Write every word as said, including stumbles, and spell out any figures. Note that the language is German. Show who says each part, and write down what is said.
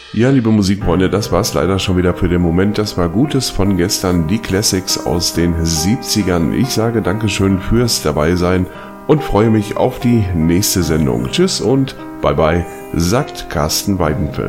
Speaker 1: Ja, liebe Musikfreunde, das war's leider schon wieder für den Moment. Das war Gutes von gestern, die Classics aus den siebzigern. Ich sage Dankeschön fürs Dabeisein und freue mich auf die nächste Sendung. Tschüss und bye bye, sagt Carsten Weidenfeld.